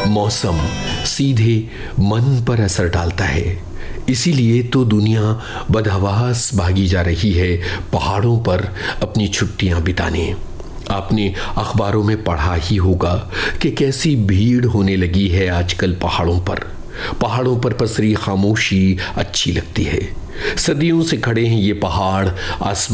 मौसम सीधे मन पर असर डालता है। इसीलिए तो दुनिया बदहवास भागी जा रही है पहाड़ों पर अपनी छुट्टियां बिताने। आपने अखबारों में पढ़ा ही होगा कि कैसी भीड़ होने लगी है आजकल पहाड़ों पर। पहाड़ों पर पसरी खामोशी अच्छी लगती है। सदियों से खड़े हैं ये पहाड़ आसमान